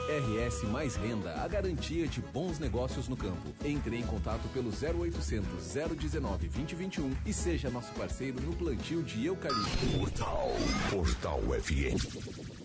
RS Mais Renda, a garantia de bons negócios no campo. Entre em contato pelo 0800 019 2021 e seja nosso parceiro no plantio de eucalipto. Portal FM.